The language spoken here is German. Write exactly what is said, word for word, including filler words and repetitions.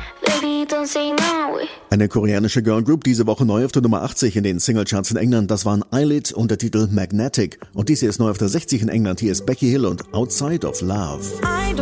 Baby, don't say no. Eine koreanische Girlgroup, diese Woche neu auf der Nummer achtzig in den Singlecharts in England. Das waren Eyelid und der Titel Magnetic. Und dies hier ist neu auf der sechzig in England. Hier ist Becky Hill und Outside of Love.